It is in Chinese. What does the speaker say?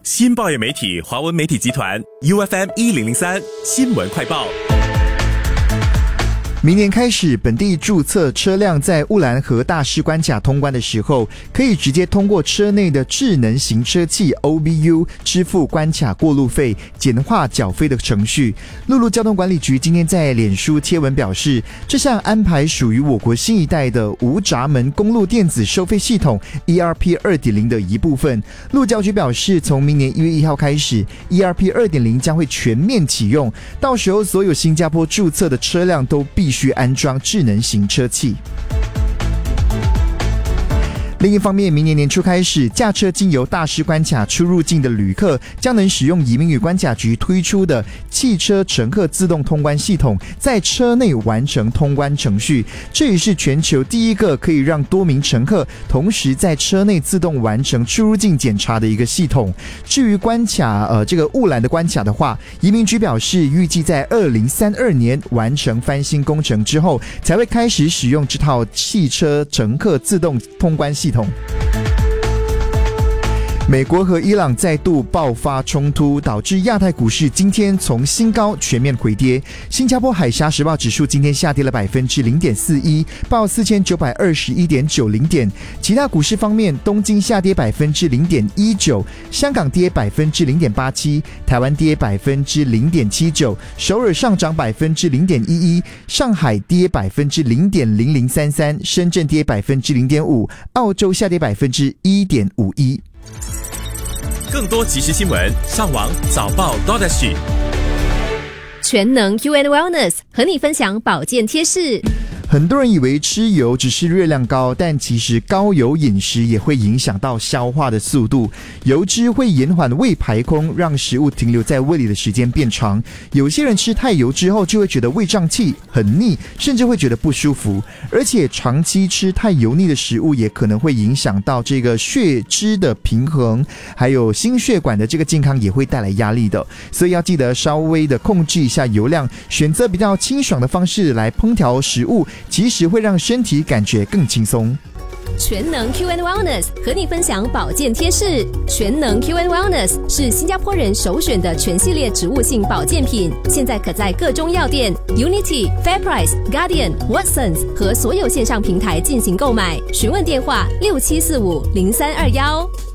新报业媒体华文媒体集团 UFM1003 新闻快报。 明年开始，本地注册车辆在乌兰和大师关卡通关的时候，可以直接通过车内的智能行车器 OBU 支付关卡过路费，简化缴费的程序。陆路交通管理局今天在脸书贴文表示，这项安排属于我国新一代的无闸门公路电子收费系统 ERP 2.0 的一部分。路交局表示，从明年1月1号开始 ，ERP 2.0 将会全面启用，到时候所有新加坡注册的车辆都必须安装智能行车器。另一方面，明年年初开始，驾车经由大师关卡出入境的旅客将能使用移民与关卡局推出的汽车乘客自动通关系统，在车内完成通关程序。这也是全球第一个可以让多名乘客同时在车内自动完成出入境检查的一个系统。至于关卡这个乌兰的关卡的话，移民局表示，预计在2032年完成翻新工程之后，才会开始使用这套汽车乘客自动通关系统。美国和伊朗再度爆发冲突，导致亚太股市今天从新高全面回跌。新加坡海峡时报指数今天下跌了 0.41%， 报 4921.90 点。其他股市方面，东京下跌 0.19%， 香港跌 0.87%， 台湾跌 0.79%， 首尔上涨 0.11%， 上海跌 0.0033%， 深圳跌 0.5%， 澳洲下跌 1.51%。 更多即时新闻，上网早报 .SG。 全能 UN Wellness 和你分享保健贴士。 很多人以为吃油只是热量高，但其实高油饮食也会影响到消化的速度。油脂会延缓胃排空，让食物停留在胃里的时间变长。有些人吃太油之后就会觉得胃胀气、很腻，甚至会觉得不舒服。而且长期吃太油腻的食物也可能会影响到这个血脂的平衡，还有心血管的这个健康也会带来压力的。所以要记得稍微的控制一下油量，选择比较清爽的方式来烹调食物，其实会让身体感觉更轻松。 全能 QN Wellness 和你分享保健贴士。全能 QN Wellness 是新加坡人首选的全系列植物性保健品，现在可在各中药店、Unity、FairPrice、Guardian、Watsons 和所有线上平台进行购买。询问电话67450321。